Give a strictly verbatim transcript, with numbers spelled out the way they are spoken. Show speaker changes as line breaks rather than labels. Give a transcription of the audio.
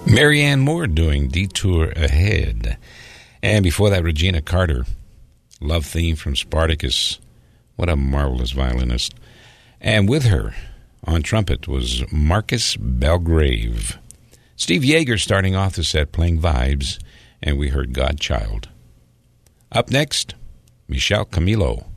Marianne Moore doing Detour Ahead. And before that, Regina Carter, Love Theme from Spartacus. What a marvelous violinist. And with her on trumpet was Marcus Belgrave. Steve Yeager starting off the set playing Vibes, and we heard Godchild. Up next, Michel Camilo.